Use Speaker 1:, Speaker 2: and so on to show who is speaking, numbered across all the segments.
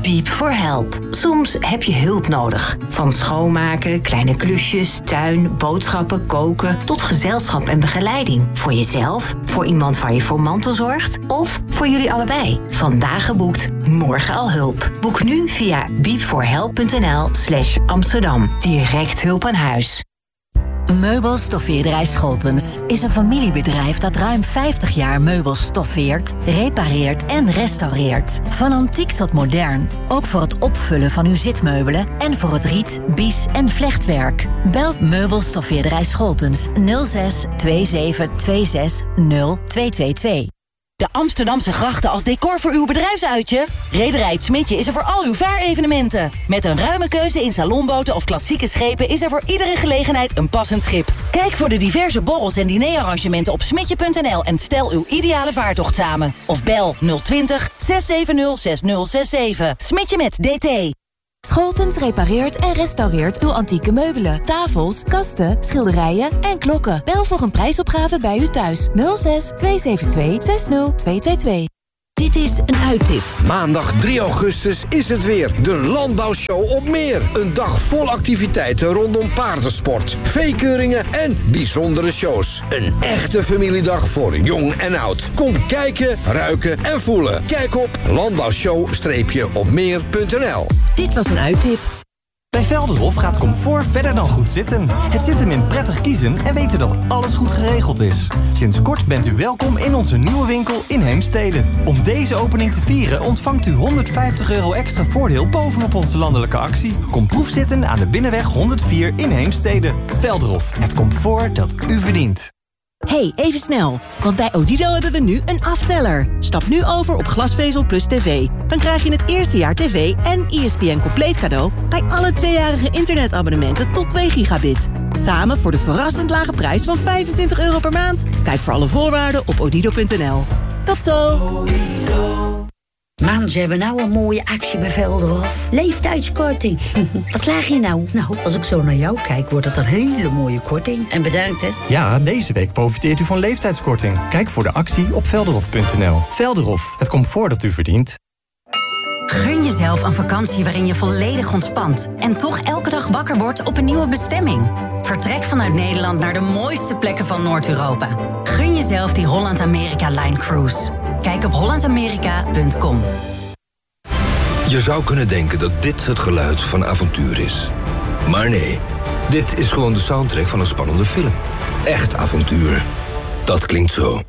Speaker 1: Beep for Help. Soms heb je hulp nodig. Van schoonmaken, kleine klusjes, tuin, boodschappen, koken... tot gezelschap en begeleiding. Voor jezelf, voor iemand waar je voor mantelzorgt... of voor jullie allebei. Vandaag geboekt, morgen al hulp. Boek nu via beepforhelp.nl/Amsterdam. Direct hulp aan huis.
Speaker 2: Meubelstoffeerderij Scholtens is een familiebedrijf dat ruim 50 jaar meubels stoffeert, repareert en restaureert. Van antiek tot modern, ook voor het opvullen van uw zitmeubelen en voor het riet, bies en vlechtwerk. Bel Meubelstoffeerderij Scholtens 06 27 26 0222.
Speaker 3: De Amsterdamse grachten als decor voor uw bedrijfsuitje? Rederij Het Smitje is er voor al uw vaarevenementen. Met een ruime keuze in salonboten of klassieke schepen... is er voor iedere gelegenheid een passend schip. Kijk voor de diverse borrels en dinerarrangementen op smidje.nl... en stel uw ideale vaartocht samen. Of bel 020 670 6067. Smitje met DT.
Speaker 4: Scholtens repareert en restaureert uw antieke meubelen, tafels, kasten, schilderijen en klokken. Bel voor een prijsopgave bij u thuis. 06 272 60222.
Speaker 2: Dit is een uittip.
Speaker 5: Maandag 3 augustus is het weer. De Landbouwshow op Meer. Een dag vol activiteiten rondom paardensport, veekeuringen en bijzondere shows. Een echte familiedag voor jong en oud. Kom kijken, ruiken en voelen. Kijk op landbouwshow-opmeer.nl.
Speaker 2: Dit was een uittip.
Speaker 6: Bij Velderhof gaat comfort verder dan goed zitten. Het zit hem in prettig kiezen en weten dat alles goed geregeld is. Sinds kort bent u welkom in onze nieuwe winkel in Heemstede. Om deze opening te vieren ontvangt u €150 extra voordeel bovenop onze landelijke actie. Kom proefzitten aan de Binnenweg 104 in Heemstede. Velderhof, het comfort dat u verdient.
Speaker 4: Hey, even snel, want bij Odido hebben we nu een afteller. Stap nu over op glasvezel plus tv. Dan krijg je het eerste jaar tv en ESPN compleet cadeau... bij alle 2-jarige internetabonnementen tot 2 gigabit. Samen voor de verrassend lage prijs van €25 per maand. Kijk voor alle voorwaarden op odido.nl. Tot zo!
Speaker 7: Man, ze hebben nou een mooie actie bij Velderhof. Leeftijdskorting. Wat laag je nou? Nou, als ik zo naar jou kijk, wordt dat een hele mooie korting. En bedankt, hè.
Speaker 6: Ja, deze week profiteert u van leeftijdskorting. Kijk voor de actie op velderhof.nl. Velderhof, het comfort dat u verdient.
Speaker 8: Gun jezelf een vakantie waarin je volledig ontspant... en toch elke dag wakker wordt op een nieuwe bestemming. Vertrek vanuit Nederland naar de mooiste plekken van Noord-Europa. Gun jezelf die Holland-Amerika-Line Cruise. Kijk op hollandamerika.com.
Speaker 5: Je zou kunnen denken dat dit het geluid van avontuur is. Maar nee, dit is gewoon de soundtrack van een spannende film. Echt avontuur. Dat klinkt zo.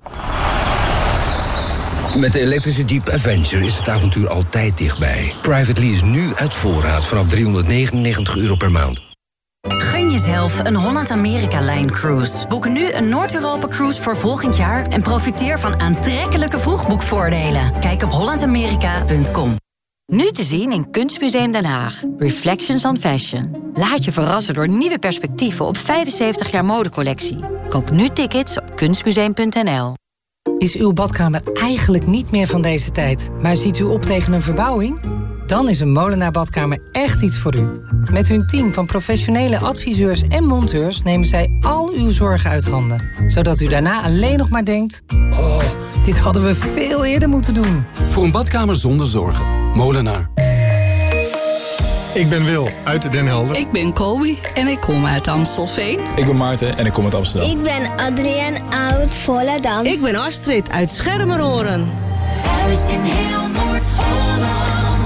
Speaker 5: Met de elektrische Jeep Avenger is het avontuur altijd dichtbij. Private lease nu uit voorraad vanaf €399 per maand.
Speaker 8: Gun jezelf een Holland-Amerika-Line Cruise. Boek nu een Noord-Europa-cruise voor volgend jaar... en profiteer van aantrekkelijke vroegboekvoordelen. Kijk op hollandamerika.com.
Speaker 2: Nu te zien in Kunstmuseum Den Haag. Reflections on Fashion. Laat je verrassen door nieuwe perspectieven op 75 jaar modecollectie. Koop nu tickets op kunstmuseum.nl.
Speaker 9: Is uw badkamer eigenlijk niet meer van deze tijd, maar ziet u op tegen een verbouwing? Dan is een Molenaar Badkamer echt iets voor u. Met hun team van professionele adviseurs en monteurs nemen zij al uw zorgen uit handen. Zodat u daarna alleen nog maar denkt, oh, dit hadden we veel eerder moeten doen.
Speaker 10: Voor een badkamer zonder zorgen. Molenaar.
Speaker 11: Ik ben Wil, uit Den Helder.
Speaker 12: Ik ben Colby en ik kom uit Amstelveen.
Speaker 13: Ik ben Maarten en ik kom uit Amsterdam.
Speaker 14: Ik ben Adrienne uit Volendam.
Speaker 15: Ik ben Astrid uit Schermerhorn.
Speaker 16: Thuis in heel Noord-Holland.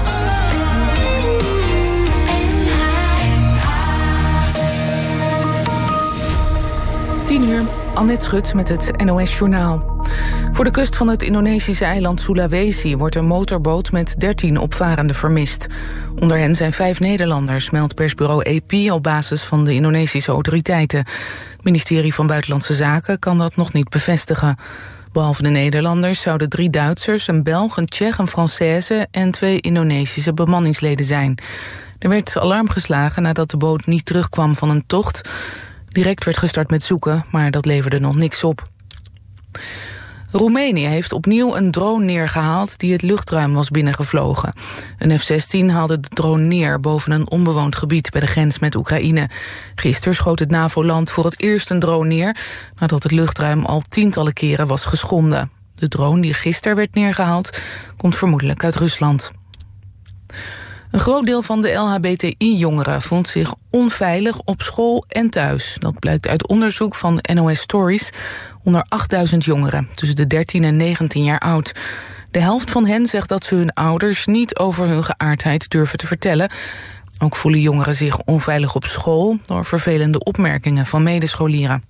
Speaker 17: 10:00, Annette Schut met het NOS-journaal. Voor de kust van het Indonesische eiland Sulawesi wordt een motorboot met 13 opvarenden vermist. Onder hen zijn 5 Nederlanders, meldt persbureau AP op basis van de Indonesische autoriteiten. Het ministerie van Buitenlandse Zaken kan dat nog niet bevestigen. Behalve de Nederlanders zouden 3 Duitsers, een Belg, een Tsjech, een Française en 2 Indonesische bemanningsleden zijn. Er werd alarm geslagen nadat de boot niet terugkwam van een tocht. Direct werd gestart met zoeken, maar dat leverde nog niks op. Roemenië heeft opnieuw een drone neergehaald die het luchtruim was binnengevlogen. Een F-16 haalde de drone neer boven een onbewoond gebied bij de grens met Oekraïne. Gisteren schoot het NAVO-land voor het eerst een drone neer, nadat het luchtruim al tientallen keren was geschonden. De drone die gisteren werd neergehaald komt vermoedelijk uit Rusland. Een groot deel van de LHBTI-jongeren voelt zich onveilig op school en thuis. Dat blijkt uit onderzoek van NOS Stories onder 8000 jongeren tussen de 13 en 19 jaar oud. De helft van hen zegt dat ze hun ouders niet over hun geaardheid durven te vertellen. Ook voelen jongeren zich onveilig op school door vervelende opmerkingen van medescholieren.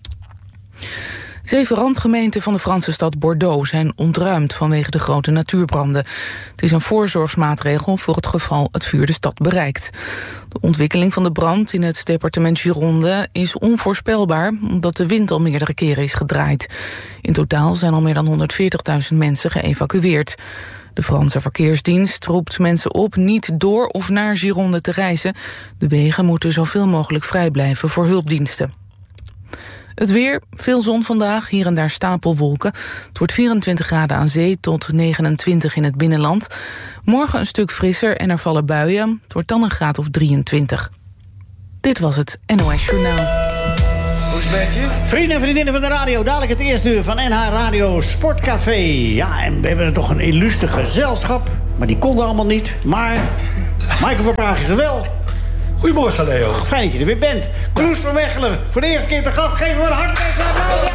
Speaker 17: 7 randgemeenten van de Franse stad Bordeaux zijn ontruimd vanwege de grote natuurbranden. Het is een voorzorgsmaatregel voor het geval het vuur de stad bereikt. De ontwikkeling van de brand in het departement Gironde is onvoorspelbaar, omdat de wind al meerdere keren is gedraaid. In totaal zijn al meer dan 140.000 mensen geëvacueerd. De Franse verkeersdienst roept mensen op niet door of naar Gironde te reizen. De wegen moeten zoveel mogelijk vrij blijven voor hulpdiensten. Het weer, veel zon vandaag, hier en daar stapelwolken. Het wordt 24 graden aan zee tot 29 in het binnenland. Morgen een stuk frisser en er vallen buien. Het wordt dan een graad of 23. Dit was het NOS Journaal.
Speaker 18: Hoe is het met je? Vrienden en vriendinnen van de radio, dadelijk het eerste uur van NH Radio Sportcafé. Ja, en we hebben toch een illustre gezelschap. Maar die konden allemaal niet. Maar Michael van Praag is er wel.
Speaker 19: Goedemorgen, Leo.
Speaker 18: Fijn dat je er weer bent. Kloes van Mechelen, voor de eerste keer te gast. Geef hem een hartelijk applaus.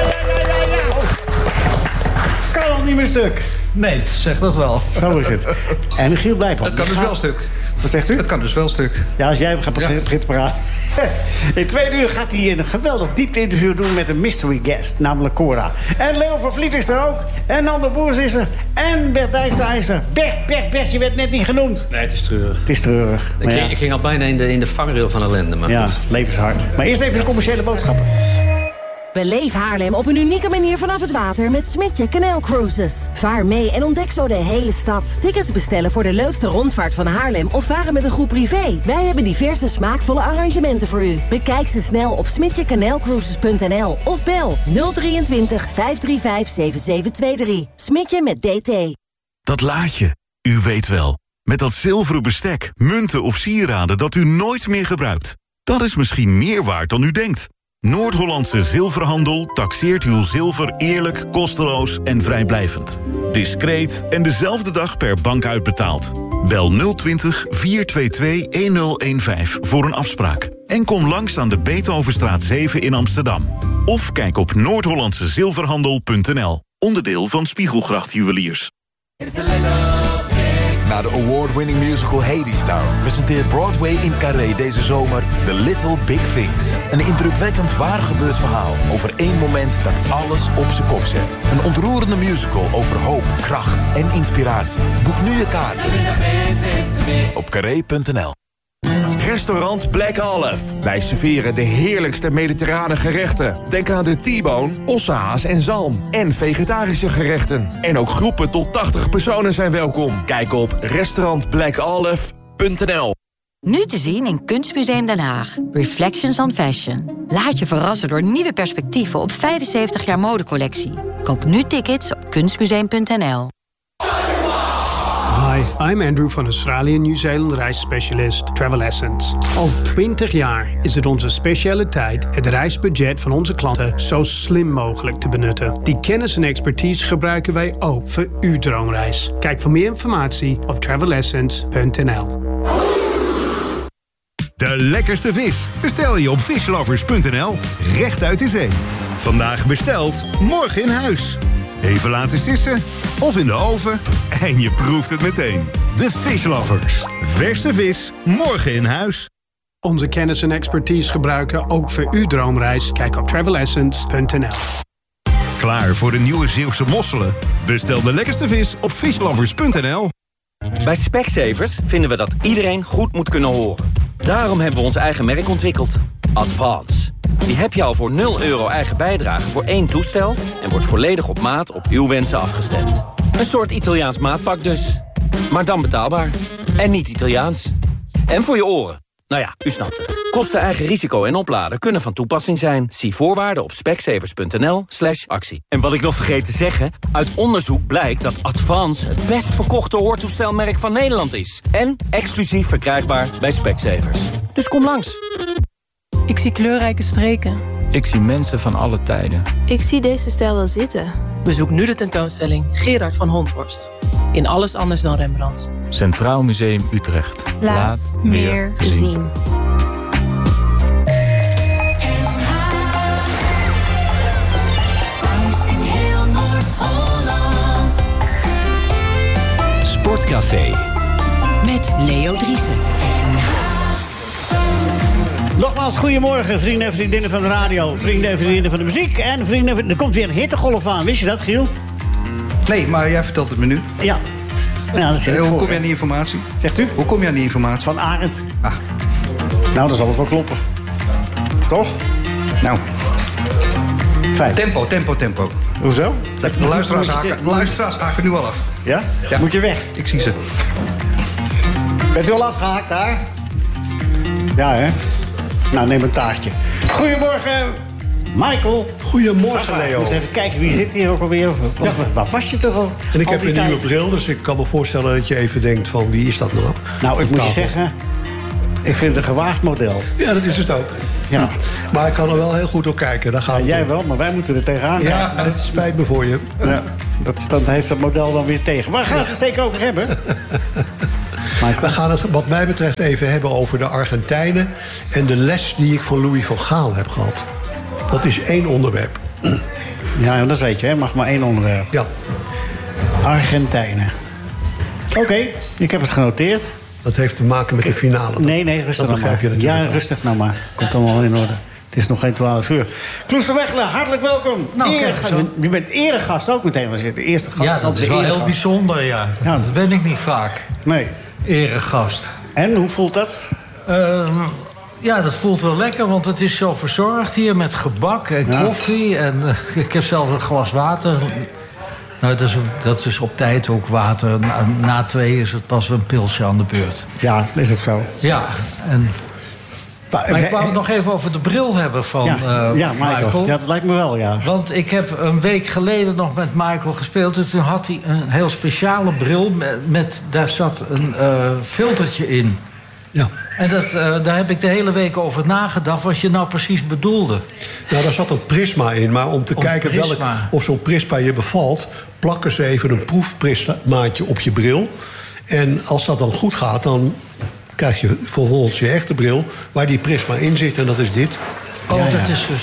Speaker 18: Ja. Kan nog niet meer stuk.
Speaker 19: Nee, zeg dat wel.
Speaker 18: Zo is het. En Michiel Blijpel.
Speaker 19: Het kan dus wel stuk.
Speaker 18: Wat zegt u?
Speaker 19: Het kan dus wel stuk.
Speaker 18: Ja, als jij gaat begint te praten. In 2 uur gaat hij een geweldig diepte-interview doen met een mystery guest, namelijk Cora. En Leo van Vliet is er ook. En Nando Boers is er. En Bert Dijkstra is er. Bert, je werd net niet genoemd.
Speaker 20: Nee, het is treurig.
Speaker 18: Het is treurig.
Speaker 20: Ik ging al bijna in de vangrail van ellende. Maar
Speaker 18: ja,
Speaker 20: goed.
Speaker 18: levenshard. Maar eerst even de commerciële boodschappen.
Speaker 21: Beleef Haarlem op een unieke manier vanaf het water met Smintje Canal Cruises. Vaar mee en ontdek zo de hele stad. Tickets bestellen voor de leukste rondvaart van Haarlem of varen met een groep privé. Wij hebben diverse smaakvolle arrangementen voor u. Bekijk ze snel op smintjecanalcruises.nl of bel 023 535 7723. Smintje met DT.
Speaker 22: Dat laadje, u weet wel. Met dat zilveren bestek, munten of sieraden dat u nooit meer gebruikt. Dat is misschien meer waard dan u denkt. Noord-Hollandse Zilverhandel taxeert uw zilver eerlijk, kosteloos en vrijblijvend. Discreet en dezelfde dag per bank uitbetaald. Bel 020 422 1015 voor een afspraak. En kom langs aan de Beethovenstraat 7 in Amsterdam. Of kijk op noordhollandsezilverhandel.nl. Onderdeel van Spiegelgracht Juweliers.
Speaker 23: Na de award-winning musical Hadestown presenteert Broadway in Carré deze zomer The Little Big Things. Een indrukwekkend waar gebeurd verhaal over één moment dat alles op zijn kop zet. Een ontroerende musical over hoop, kracht en inspiratie. Boek nu je kaarten op carré.nl.
Speaker 24: Restaurant Black Olive. Wij serveren de heerlijkste mediterrane gerechten. Denk aan de T-bone, ossehaas en zalm. En vegetarische gerechten. En ook groepen tot 80 personen zijn welkom. Kijk op restaurantblackolive.nl.
Speaker 25: Nu te zien in Kunstmuseum Den Haag. Reflections on Fashion. Laat je verrassen door nieuwe perspectieven op 75 jaar modecollectie. Koop nu tickets op kunstmuseum.nl.
Speaker 26: Hi, I'm Andrew van Australian New Zealand reisspecialist Travel Essence. Al 20 jaar is het onze specialiteit het reisbudget van onze klanten zo slim mogelijk te benutten. Die kennis en expertise gebruiken wij ook voor uw droomreis. Kijk voor meer informatie op travelessence.nl.
Speaker 27: De lekkerste vis bestel je op fishlovers.nl. Recht uit de zee. Vandaag besteld, morgen in huis. Even laten sissen of in de oven en je proeft het meteen. De Fishlovers. Verse vis, morgen in huis.
Speaker 26: Onze kennis en expertise gebruiken ook voor uw droomreis. Kijk op travelessence.nl.
Speaker 27: Klaar voor de nieuwe Zeeuwse mosselen? Bestel de lekkerste vis op fishlovers.nl.
Speaker 28: Bij Specsavers vinden we dat iedereen goed moet kunnen horen. Daarom hebben we ons eigen merk ontwikkeld. Advance. Die heb je al voor €0 eigen bijdrage voor 1 toestel... en wordt volledig op maat op uw wensen afgestemd. Een soort Italiaans maatpak dus. Maar dan betaalbaar. En niet Italiaans. En voor je oren. Nou ja, u snapt het. Kosten, eigen risico en opladen kunnen van toepassing zijn. Zie voorwaarden op specsavers.nl/actie. En wat ik nog vergeet te zeggen... uit onderzoek blijkt dat Advance het best verkochte hoortoestelmerk van Nederland is. En exclusief verkrijgbaar bij Specsavers. Dus kom langs.
Speaker 29: Ik zie kleurrijke streken.
Speaker 30: Ik zie mensen van alle tijden.
Speaker 29: Ik zie deze stijl wel zitten. Bezoek nu de tentoonstelling Gerard van Honthorst. in alles anders dan Rembrandt.
Speaker 13: Centraal Museum Utrecht.
Speaker 29: Laat meer zien.
Speaker 1: Sportcafé
Speaker 25: met Leo Driessen.
Speaker 18: Nogmaals, goedemorgen, vrienden en vriendinnen van de radio. Vrienden en vriendinnen van de muziek. En vrienden, er komt weer een hittegolf aan. Wist je dat, Giel?
Speaker 19: Nee, maar jij vertelt het me nu.
Speaker 18: Ja. Ja, dat
Speaker 19: hoe kom je aan die informatie?
Speaker 18: Zegt u?
Speaker 19: Hoe kom je aan die informatie?
Speaker 18: Van Arend. Ah. Nou, dan zal het wel kloppen. Toch?
Speaker 19: Nou.
Speaker 18: Fijn.
Speaker 19: Tempo.
Speaker 18: Hoezo?
Speaker 19: De luisteraars haken nu al af.
Speaker 18: Ja? Moet je weg?
Speaker 19: Ik zie ze.
Speaker 18: Bent u al afgehaakt daar? Ja, hè? Nou, neem een taartje. Goedemorgen, Michael.
Speaker 2: Goedemorgen, Leo.
Speaker 18: Ik moet even kijken, wie zit hier ook alweer? Ja. Waar was je toch al?
Speaker 2: En ik heb een nieuwe bril, dus ik kan me voorstellen dat je even denkt van wie is dat nou?
Speaker 18: Nou, ik moet je zeggen, ik vind het een gewaagd model.
Speaker 2: Ja, dat is het ook. Ja. Maar ik kan er wel heel goed op kijken. Daar gaan
Speaker 18: jij wel, maar wij moeten er tegenaan kijken.
Speaker 2: Ja, het spijt me voor je.
Speaker 18: Ja, dat heeft het model dan weer tegen. Waar gaan we het zeker over hebben?
Speaker 2: We gaan het wat mij betreft even hebben over de Argentijnen en de les die ik van Louis van Gaal heb gehad. Dat is één onderwerp.
Speaker 18: Ja, dat weet je, hè? Mag maar één onderwerp.
Speaker 2: Ja.
Speaker 18: Argentijnen. Oké, ik heb het genoteerd.
Speaker 2: Dat heeft te maken met de finale.
Speaker 18: Nee, rustig nou maar. Ja, rustig nou maar. Komt allemaal in orde. Het is nog geen 12 uur. Kloes van Wegelen, hartelijk welkom.
Speaker 3: Nou,
Speaker 18: je bent eregast ook meteen. Was je de eerste gast?
Speaker 3: Ja, dat is wel heel bijzonder, ja. Dat ben ik niet vaak.
Speaker 18: Nee.
Speaker 3: Eregast.
Speaker 18: En, hoe voelt dat?
Speaker 3: Ja, dat voelt wel lekker, want het is zo verzorgd hier met gebak en koffie. En ik heb zelfs een glas water. Nou, dat is op tijd ook water. Na 2 is het pas een pilsje aan de beurt.
Speaker 18: Ja, is het zo.
Speaker 3: Ja, en... Maar ik wou het nog even over de bril hebben van Michael.
Speaker 18: Ja, dat lijkt me wel, ja.
Speaker 3: Want ik heb een week geleden nog met Michael gespeeld. Dus toen had hij een heel speciale bril. Daar zat een filtertje in.
Speaker 2: Ja.
Speaker 3: En daar heb ik de hele week over nagedacht wat je nou precies bedoelde.
Speaker 2: Nou, daar zat een prisma in. Maar om te kijken of zo'n prisma je bevalt... plakken ze even een proefprismaatje op je bril. En als dat dan goed gaat, dan krijg je vervolgens je echte bril... waar die prisma in zit, en dat is dit.
Speaker 3: Oh, dat is dus...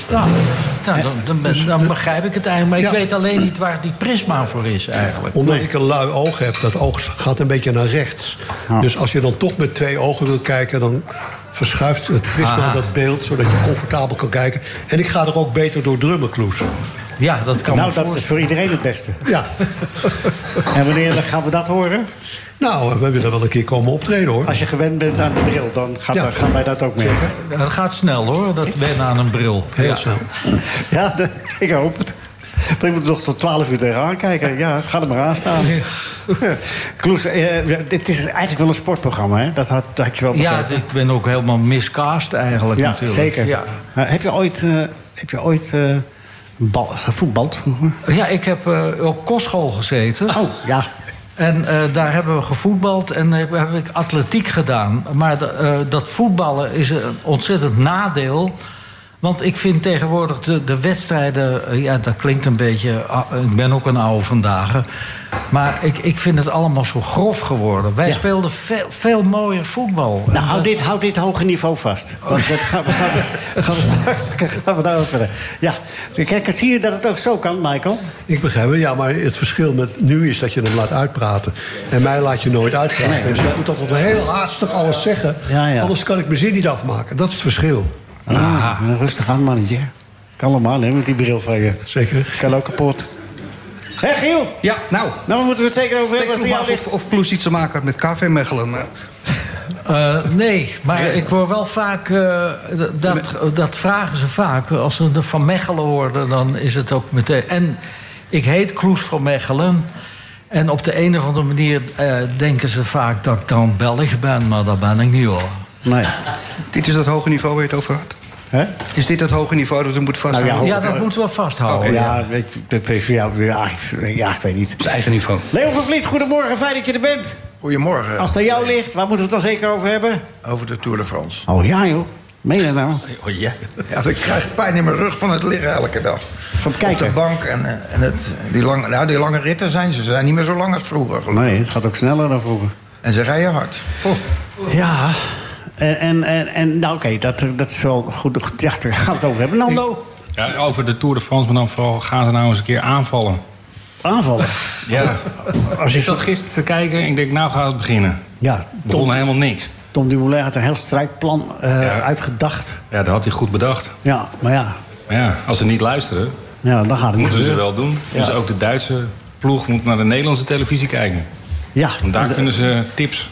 Speaker 3: Dan begrijp ik het eigenlijk. Maar ik weet alleen niet waar die prisma voor is eigenlijk.
Speaker 2: Omdat ik een lui oog heb. Dat oog gaat een beetje naar rechts. Dus als je dan toch met 2 ogen wil kijken... dan verschuift het prisma dat beeld... zodat je comfortabel kan kijken. En ik ga er ook beter door drummen, Kloes.
Speaker 3: Ja, dat kan
Speaker 18: Nou, dat is voor iedereen het beste.
Speaker 2: Ja.
Speaker 18: En wanneer gaan we dat horen?
Speaker 2: Nou, we willen wel een keer komen optreden, hoor.
Speaker 18: Als je gewend bent aan de bril, dan gaan wij dat ook merken.
Speaker 3: Ja, dat gaat snel, hoor, dat wennen aan een bril.
Speaker 2: Heel snel.
Speaker 18: Ja, ik hoop het. Ik moet nog tot 12 uur tegenaan kijken. Ja, ga er maar aan staan. Kloes, dit is eigenlijk wel een sportprogramma, hè? Dat had je wel begrepen.
Speaker 3: Ja, ik ben ook helemaal miscast eigenlijk natuurlijk.
Speaker 18: Zeker. Ja. Heb je ooit gevoetbald vroeger?
Speaker 3: Ja, ik heb op kostschool gezeten.
Speaker 18: Oh, ja.
Speaker 3: En daar hebben we gevoetbald en heb ik atletiek gedaan. Maar dat voetballen is een ontzettend nadeel. Want ik vind tegenwoordig de wedstrijden... Ja, dat klinkt een beetje... Ik ben ook een oude vandaag. Maar ik vind het allemaal zo grof geworden. Wij speelden veel mooier voetbal.
Speaker 18: Nou, houd dit hoge niveau vast. Want dat gaan we straks daarover verder. Ja, kijk, zie je dat het ook zo kan, Michael?
Speaker 2: Ik begrijp het, ja, maar het verschil met nu is dat je hem laat uitpraten. En mij laat je nooit uitpraten. Nee. Dus je moet altijd wel heel haastig alles zeggen. Ja. Anders kan ik mijn zin niet afmaken. Dat is het verschil.
Speaker 18: Rustig aan, mannetje. Kan allemaal, hè, met die bril van je.
Speaker 2: Zeker.
Speaker 18: Kan ook kapot. Hé, Giel?
Speaker 19: Ja, nou.
Speaker 18: Nou, moeten we het zeker over hebben als die jou ligt.
Speaker 19: Of Kloes iets te maken had met KV Mechelen.
Speaker 3: Nee, maar ik hoor wel vaak... dat vragen ze vaak. Als ze van Mechelen hoorden, dan is het ook meteen... En ik heet Kloes van Mechelen. En op de een of andere manier denken ze vaak dat ik dan Belg ben. Maar dat ben ik niet, hoor.
Speaker 19: Nee. Dit is dat hoge niveau waar je het over had?
Speaker 18: Hè?
Speaker 19: Is dit het hoge niveau dat we moeten vasthouden?
Speaker 3: Nou, ja, dat moeten we vasthouden.
Speaker 18: Ja, dat is voor jou. Ja, ik weet niet.
Speaker 19: Het eigen niveau.
Speaker 18: Leo van Vliet, goedemorgen. Fijn dat je er bent.
Speaker 2: Goedemorgen.
Speaker 18: Als het aan jou ligt, waar moeten we het dan zeker over hebben?
Speaker 2: Over de Tour de France.
Speaker 18: Oh ja, joh. Meen je nou?
Speaker 1: Oh, ja, ik krijg pijn in mijn rug van het liggen elke dag.
Speaker 18: Van het kijken?
Speaker 1: Op de bank die lange ritten zijn niet meer zo lang als vroeger. Gelukkig.
Speaker 18: Nee, het gaat ook sneller dan vroeger.
Speaker 1: En ze rijden hard.
Speaker 18: Ja, oké, dat is wel goed. Ja, daar gaan we het over hebben. Nando?
Speaker 4: Ja, over de Tour de France, maar dan vooral gaan ze nou eens een keer aanvallen.
Speaker 18: Aanvallen?
Speaker 4: Ja. Ik zat gisteren te kijken en ik denk, nou gaat het beginnen.
Speaker 18: Ja,
Speaker 4: begon helemaal niks.
Speaker 18: Tom Dumoulin had een heel strijdplan uitgedacht.
Speaker 4: Ja, dat had hij goed bedacht.
Speaker 18: Ja, maar ja.
Speaker 4: Maar ja, als ze niet luisteren,
Speaker 18: ja, dan gaat het
Speaker 4: moeten
Speaker 18: niet
Speaker 4: ze wel doen.
Speaker 18: Ja.
Speaker 4: Dus ook de Duitse ploeg moet naar de Nederlandse televisie kijken.
Speaker 18: Ja.
Speaker 4: Want daar kunnen ze tips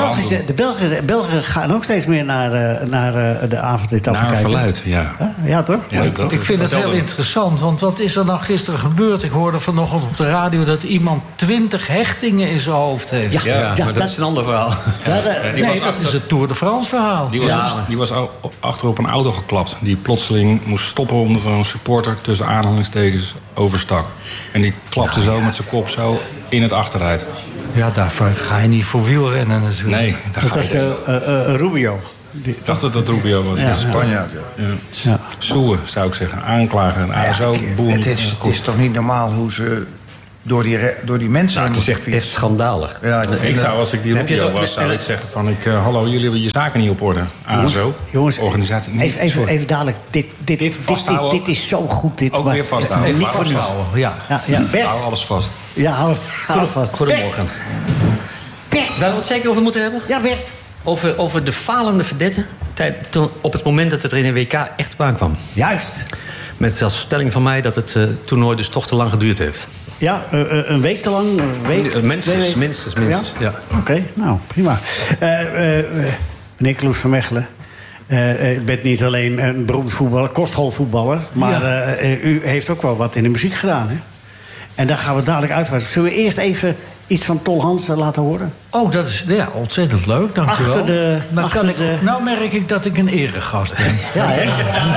Speaker 18: De Belgen gaan ook steeds meer naar de avondetappe kijken.
Speaker 4: Naar verluid, ja.
Speaker 18: Ja, toch?
Speaker 4: Ja,
Speaker 3: ik vind het heel interessant, want wat is er nou gisteren gebeurd? Ik hoorde vanochtend op de radio dat iemand 20 hechtingen in zijn hoofd heeft.
Speaker 20: Ja, maar dat is een ander verhaal.
Speaker 3: Dat is het Tour de France verhaal.
Speaker 4: Die was achter op een auto geklapt. Die plotseling moest stoppen omdat er een supporter tussen aanhalingstekens overstak. En die klapte zo met zijn kop zo in het achteruit.
Speaker 3: Ja, daarvoor ga je niet voor wielrennen natuurlijk.
Speaker 4: Nee,
Speaker 18: dat was Rubio.
Speaker 4: Ik dacht dat dat Rubio was.
Speaker 1: Ja, Spanjaard.
Speaker 4: Ja. Soe, zou ik zeggen. Aanklagen.
Speaker 1: Het is toch niet normaal hoe ze door die mensen...
Speaker 20: Nou, het is echt schandalig.
Speaker 4: Ja, als ik die Rubio was, zou ik zeggen van... hallo, jullie hebben je zaken niet op orde.
Speaker 18: Jongens,
Speaker 4: organisatie.
Speaker 18: Even dadelijk. Dit is zo goed. Dit,
Speaker 4: ook weer vasthouden.
Speaker 18: Niet vasthouden. Ja, Bert.
Speaker 4: Hou alles vast.
Speaker 18: Ja, hou vast.
Speaker 20: Goedemorgen. Bert. Waar we het zeker over moeten hebben?
Speaker 18: Ja, Bert.
Speaker 20: Over de falende verdetten op het moment dat het er in een WK echt op aankwam.
Speaker 18: Juist.
Speaker 20: Met zelfs stelling van mij dat het toernooi dus toch te lang geduurd heeft.
Speaker 18: Ja, een week te lang?
Speaker 20: Minstens. Ja?
Speaker 18: Oké, nou, prima. Meneer Kloes van Mechelen. U bent niet alleen een beroemd voetballer, kostschoolvoetballer... maar u heeft ook wel wat in de muziek gedaan, hè? En daar gaan we dadelijk uitgebreid. Zullen we eerst even iets van Tol Hansen laten horen?
Speaker 3: Oh, dat is ontzettend leuk, dankjewel. Nou merk ik dat ik een eregast ben.
Speaker 18: Ja, hè?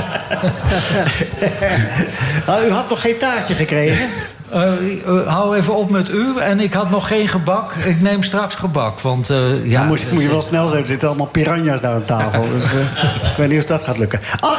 Speaker 18: U had nog geen taartje gekregen?
Speaker 3: Hou even op met u. En ik had nog geen gebak. Ik neem straks gebak. Want
Speaker 18: moet je wel snel zijn. Er zitten allemaal piranha's daar aan tafel. Dus ik weet niet of dat gaat lukken.